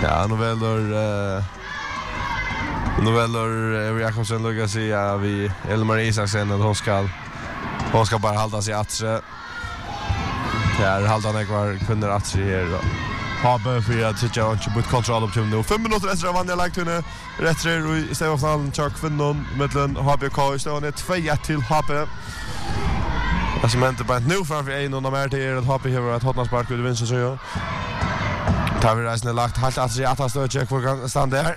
Ja, nu väljer Evi Jakobsen lugga sig vi Elmar Isaksen att hon ska bara hålla sig attre. Där håller han kvar kunde attre här då. Habe för att sitta och inte kontroll upp till nu. 5 minuter efter vann jag lagt henne rätt i semifinalen Chuck Finnon mellan HBK står 2-1 till HB. Alltså men inte bara nu framför en och mer till att HB har att hotna spark ut vinst så ja. Tar vi resten lagt halt att stå check för stand där.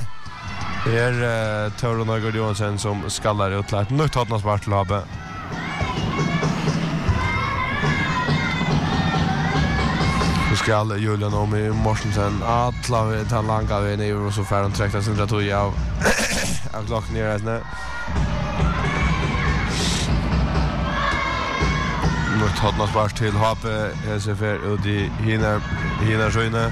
Torun Nygård Johansson som skallar utklart nytt hotna spark till HB. Skal Julian Omi Mortensen alla vet han langa vi ner och så får han träcka sin ratoj av klock ner här. Nu tar man spark till HP SFR och de hinner sjöna.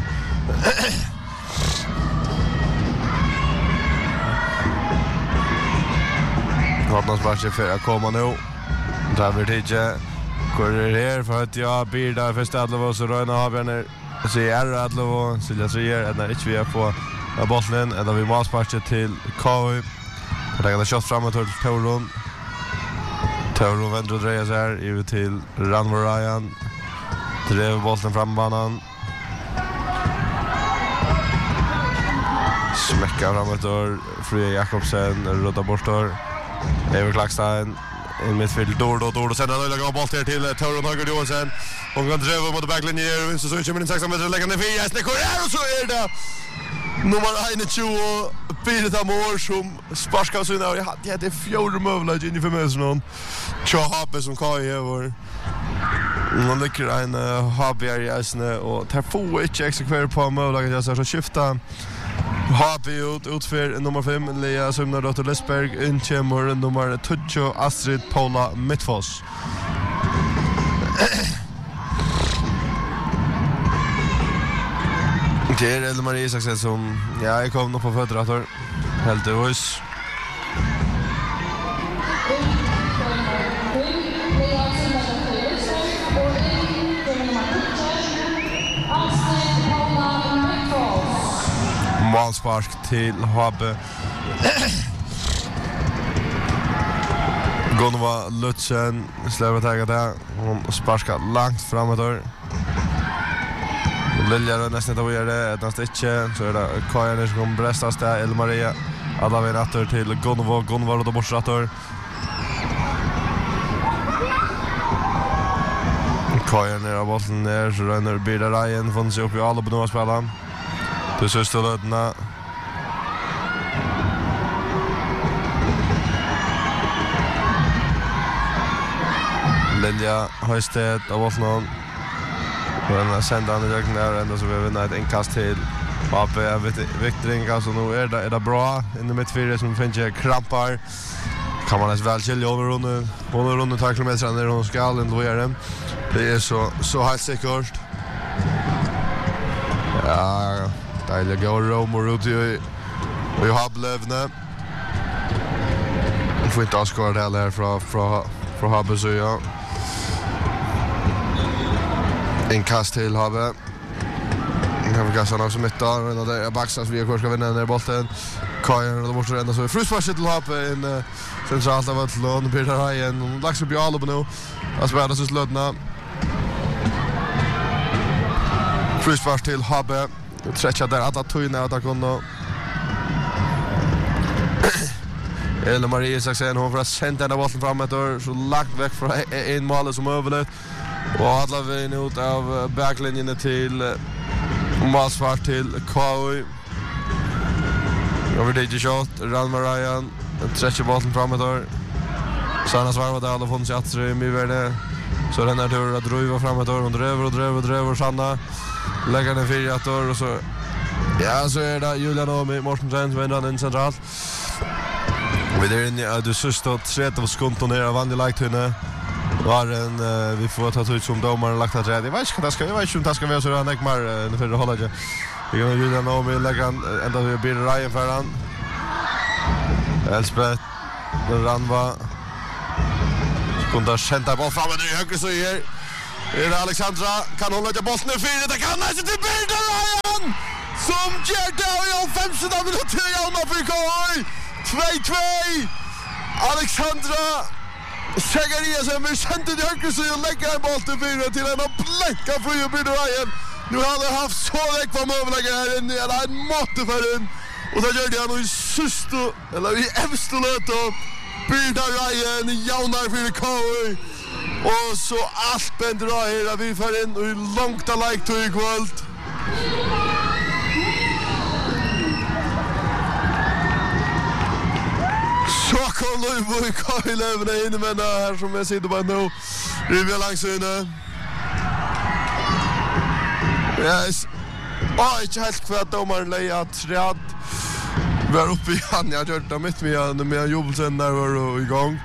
Har spark för att komma nu. Där vill det Korrer här för att jag blir där först Adlovo så Röna har vi så är Adlovo så jag säger att när inte vi är på bollen eller vi måste sparka till KU. Det är en shot framåt till Torun. Torun vänder och drejer sig här över till Ranvar Ryan. Drev bollen fram banan. Smäckar framåt då Fria Jakobsen rullar bort då. Ever Klackstein in midfield då sen han lägger boll till Torun Nygård Johansson. Hon kan driva mot backlinjen så kommer in 6 meter lägger ner för Jasne och så är det nummer 21 Birta Mård som sparkar sig ner. Ja, det är 4 mål in i förmäsnon. Chahape som Kai över. Hon lägger en HB i Jasne och tar få inte exekvera på mål jag så skifta. HB ut för nummer 5 Lea Sumnardotter Lesberg in kommer nummer 20 Astrid Paula Mittfoss. Det är Elmar Isaksen som jag kom nog på fötter helt ös. Målspark till HB. Gunva Lutzen släpper taget där. Hon sparkar långt framåt där. Lilja nästan då gör det nästan inte så är det Kajan som kommer brästas där Elmaria. Alla vägen åter till Gunva och då bortstratter. Kajan är av bollen ner så ränner Birda Ryan från sig upp i alla på spela. Det så står det Lilja Höjstedt av bollen. Men sen han jag när ända så vi vinner ett inkast till HB Victorin alltså nu är det bra in i midfield som finns krampar. Kan man väl chilla under runden 2 kilometer ner hon ska ändå göra det. Det är så helt säkert. Ja, där går Rome och Ruti och jag har blivit får inte avskåra det heller från HB så ja. Inkast till HB. Kan vi gassa också mitt där och där baxas vi ska vinna den där bollen. Kajan och borta ända så fruspass till HB in centralt av att lån Birta Ryan lax upp i alla på nu. Alltså bara så slutna. Fruspass till HB. Tretja där att tujna att kunna. Eller Maria Isaksen hon får sända den bollen framåt och så lagt väck från en mål som överlät. Och alla vägen ut av backlinjen till målsvar till KU. Över det shot Ranvar Ryan tretja bollen framåt och Sanna svarvar där alla från chatter i värde. Så den här tur att driva framåt och driver Sanna lägger den 4 och så ja så är det Julian Omi Mortensen som vänder den centralt. Vi där inne är det sista 30 sekunder ner av vanlig lagt henne. Var en vi får ta ut som domaren lagt att rädd. Jag vet inte om det ska vara så han ekmar för att hålla det. Vi kan Julian Omi lägga ända vi blir Ryan för han. Elspeth Ranva kunde skända boll fram i höger så är det Alexandra kan hålla det bollen i 4 det kan nästan till Birta Ryan. Så som ger det i 15 minuter i Alma för KHI. 2-2. Alexandra Zachariasen vi sände det högre så jag lägger en boll till fyra till en bläcka för ju blir det. Nu har han haft så väck vad möjliga här inne eller en måtte för den. Och så gör det han i sista eller i ämsta löto. Bilda Ryan jaunar för KHI. Och så allt bänder här att vi får in och långt att like to equal. Så kom Löjbo i KHI-lövna in men här som jag sitter bara nu. Rivier langs inne. Yes. Inte helt kvart domaren leia träd. Vi är uppe i han, jag har gjort det mitt med jubelsen där var igång.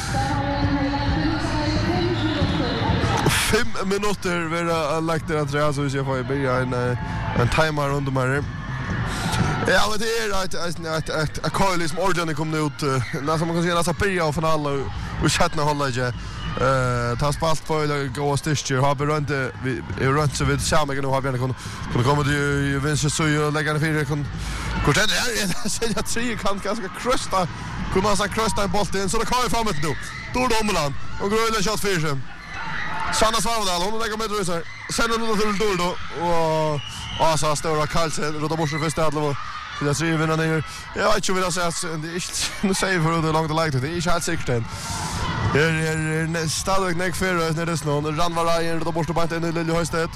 5 minuter vi har lagt det att träd så vi ska få i början en timer runt om här. Ja, men det är att KHI som ordentligt kom ut nästan man kan säga nästan börja och finala och sätta hålla inte. Ta spalt på eller gå styrker har berönt vi runt så vid samma nu har vi kunde komma till vänster så ju lägga den fyra kan kort är så jag tror kan ganska krusta kunna han krusta en boll in så det kan framåt nu då Domland och gröna shot för Sanna Svarvdal hon lägger med rusar sen då då och Asa stora Karlsen och då måste först alla så jag ser vinna ner jag vet ju vill säga att det är nu säger för det långt det lagt det är helt säkert är stadig näck för när det snön Ranva Ryan då måste bara in i Lilje Höjstedt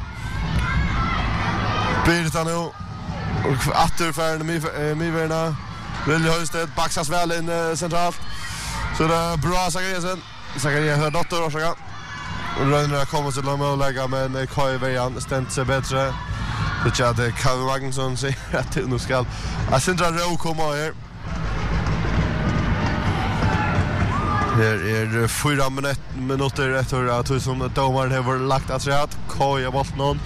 Birta nu och återfärden Miverna Lilje Höjstedt baxas väl in centralt så det är bra Zacharias har dotter och så Rönner kommer till att lägga men KHI stämt sig bättre så att det Kalle Magnusson säger att det nu ska Sindra Rå komma här. Här är 4 minuter efter att som domaren har lagt att säga att KHI har valt någon.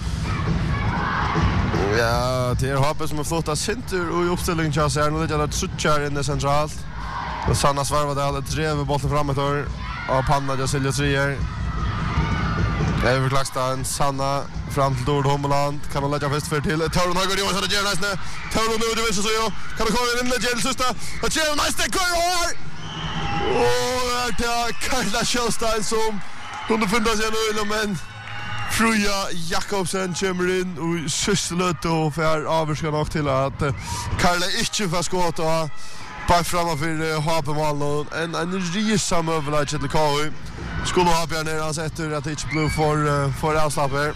Ja, det är hoppet som är flottat Sinter och i uppställningen så här nu det är trutchar inne centralt. Och Sanna Svarvadal drev bollen framåt och panna jag Silja Trier. Överklaxtan Sanna fram till Dord Hommeland kan man lägga fest för till Tauron har gått ju så det gör nästan Tauron nu det vill så jag kan komma in i den sista och ger nästan kör och det Karla Schellstein som kunde finna sig nu men Fruja Jakobsen kommer in och sysslöt och för avska nog till att Karla inte får skåta på framför Hapemal och en resa överlag till KHI skulle ha björn ner hans efter att det inte blev för avslappet.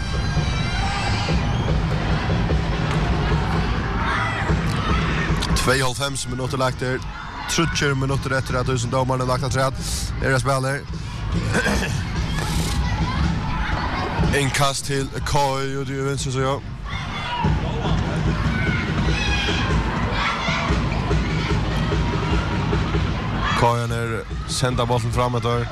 Två 2,5 minuter lagt där. 30 minuter efter att 1000 domaren lagt att träd. Det spelar. En kast till KHI och det är vänster så ja. Kajan är sända bollen framåt där.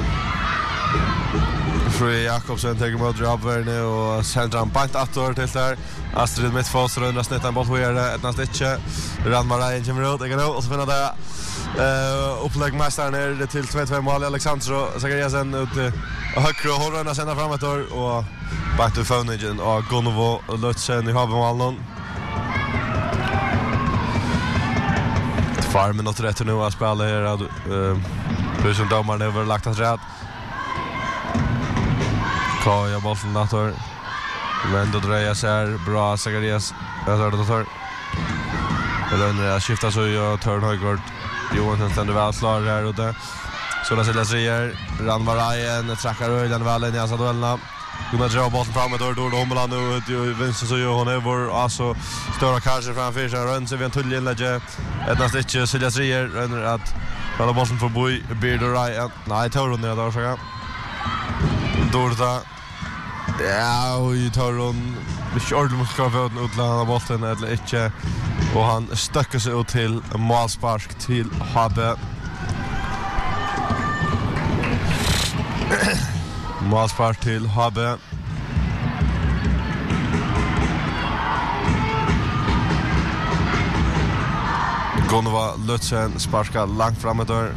Fröja Jakobsen tar emot Rabverne och sänder han bant åter till där. Astrid Mittfoss rundar snett en boll här ett nästan inte. Ranva Ryan kommer ut igen och så finner det uppläggmästaren är till 2-2 mål Alexandra Zachariasen ut högre och håller sända framåt där och bant till Fönningen och Gunnovo och Lutsen i Havemålen. 4 minuter efter nu att spela här plus som domaren över lagt att rätt. Kaja bollen dator. Men då drejer sig bra Zacharias. Jag tar det dator. Den skiftar så jag tar Höjgård. Johansson ständer väl klar här ute. Så där Silja Trier. Ranva Ryan trackar Öjlen väl in i hans duellerna. Gunnar drar bollen framåt och då Hommeland nu ut vänster så gör hon över alltså stora kanske framför sig runt så vi en tull inlägg ett nästan inte Silja Trier ränner att hålla bollen för Boy Bird och Ryan nej tar hon ner där så ja Dorda ja och tar hon mycket ordentligt ska få ut utlanda bollen eller inte och han stöcker sig ut till målspark till Habe målspark till Habe. Gunva Lutsen sparkar långt framåt där.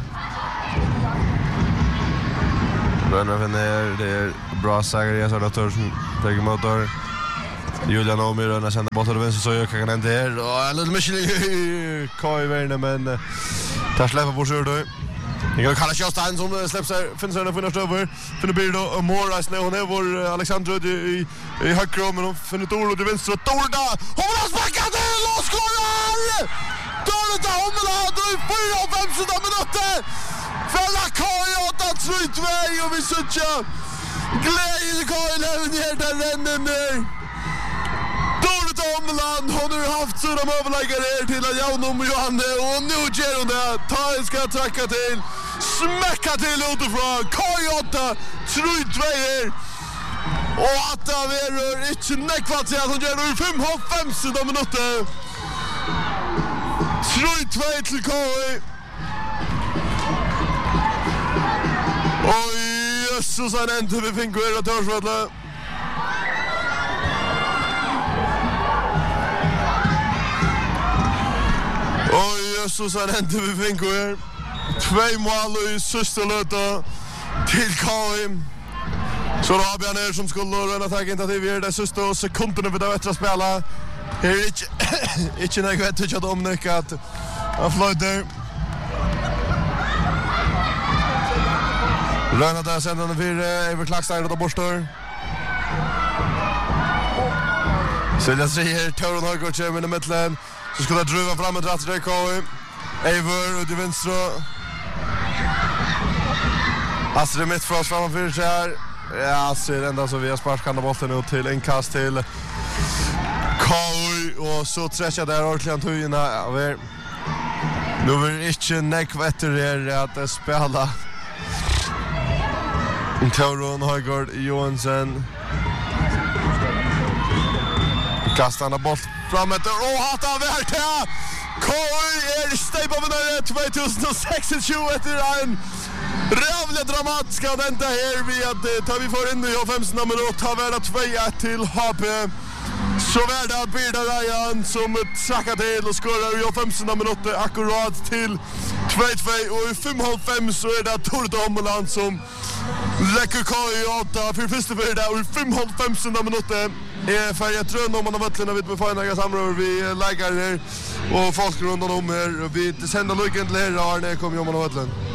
Rönner ner, det är bra Zacharias och Törsen lägger motor. Julian Omer och sen bollen till vänster så jag kan inte här och en liten Michelin Kai Werner men där släpper på sjön då. Jag kallar Justin som släpper finns en för nästa över finner bild och Morris när hon är vår Alexander i högra men hon finner Torlo till vänster och Torda hon har sparkat till och skorar! Torda Omland i 4:50 minuter! Fälla Kai åt att slut väg och vi söker glädje Kai lever ner där ränner ner. Torda Omland hon har haft sådana överläggare till att jag och Johanne och nu ger hon det. Tai ska tracka till smäcka till utifrån Kai 8 slut väg och att det är inte nekvat sig att hon gör det i 5:50 minuter. 3-2 till Kai. Oj, Jesus han inte vi fick gå och törsvadla. Oj, Jesus han inte vi fick gå. 2 mål i sista löta till Kai. Så då har vi här som skulle röna tagintativ i det sista sekunderna vi där att spela. Det är inte något vet jag om det att flöjter. Röna där sen den för över Klackstein och borstar. Så jag säger Toron har gått i mitten så ska det druva fram och dra till Kai. Ever och till vänster. Astrid mitt för oss framför sig här. Ja, ser ända så vi har sparkat bollen ut till en kast till Kai och så träffar där ordentligt höjna över. Nu vill inte nekvetter här att spela. Toron Höjgård Johansson. Kastar han boll framåt och hatar värt här. Kai steg på med 2026 efter en rävligt dramatisk vänta här vi att tar vi får in i 15 minut tar vi 2-1 till HP. Så värda Birda Ryan som trackar till och skorar i 15 minuter akkurat till 2-2 och i 5:30 så är det Torda Omland som läcker Kai 8 för första förda och i 5:30 minuter är färgat rönt om man har vattnet vid befinnaga samrör vi lägger här och folk runt om här vi sänder lyckan till här Arne kommer om man har vattnet.